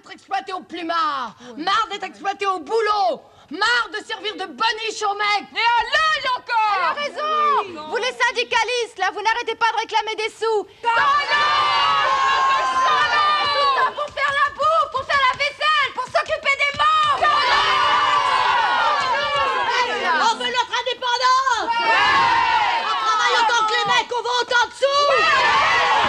d'être exploité au plumard, marre d'être exploité au boulot, marre de servir de boniche aux mecs. Et à l'œil encore. Elle a raison. Vous les syndicalistes, là, vous n'arrêtez pas de réclamer des sous. Tout ça pour faire la bouffe, pour faire la vaisselle, pour s'occuper des morts. On veut notre indépendance. On travaille autant que les mecs, on va autant de sous.